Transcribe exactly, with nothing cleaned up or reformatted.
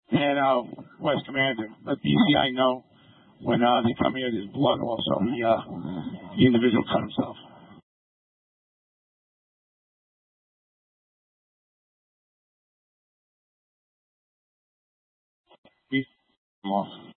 and uh, West Commander. Let the E C I know when uh, they come here. There's blood also. The, uh, the individual cut himself. He's off.